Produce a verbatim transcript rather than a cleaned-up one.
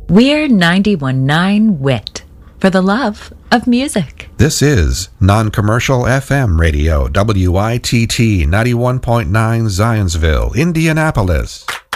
We're ninety-one point nine W I T for the love of music. This is Non-Commercial F M Radio, W I T T ninety-one point nine Zionsville, Indianapolis.